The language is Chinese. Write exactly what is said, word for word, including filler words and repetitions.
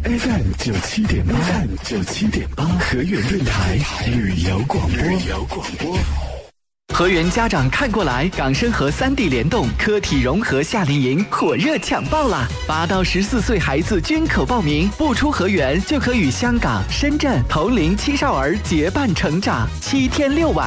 F M 九七点八 ，F M 九七点八，河源电台旅游广播。旅游广播。河源家长看过来，港生和三 D 联动科体融合夏令营火热抢报啦！八到十四岁孩子均可报名，不出河源就可与香港、深圳同龄青少儿结伴成长，七天六晚。